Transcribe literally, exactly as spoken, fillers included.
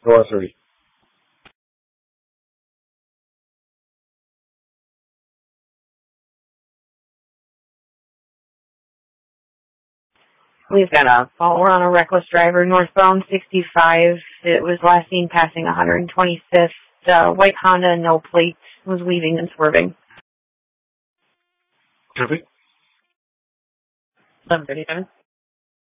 four three. We've got a fault. We're on a reckless driver, northbound sixty-five. It was last seen passing one hundred twenty-fifth. Uh, white Honda, no plate, was weaving and swerving. Traffic? eleven thirty-seven.